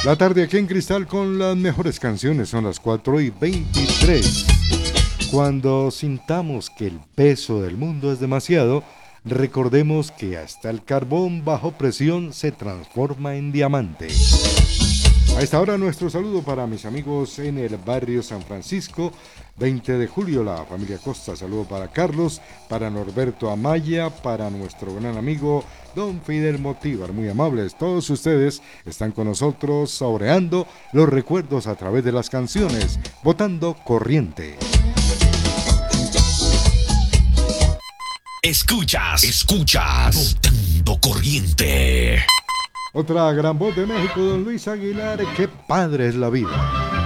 La tarde aquí en Cristal con las mejores canciones, son las 4:23. Cuando sintamos que el peso del mundo es demasiado, recordemos que hasta el carbón bajo presión se transforma en diamante. A esta hora nuestro saludo para mis amigos en el barrio San Francisco, 20 de julio, la familia Costa. Saludo para Carlos, para Norberto Amaya, para nuestro gran amigo Don Fidel Motívar. Muy amables, todos ustedes están con nosotros saboreando los recuerdos a través de las canciones, Botando Corriente. Escuchas, Botando Corriente. Otra gran voz de México, don Luis Aguilar, qué padre es la vida.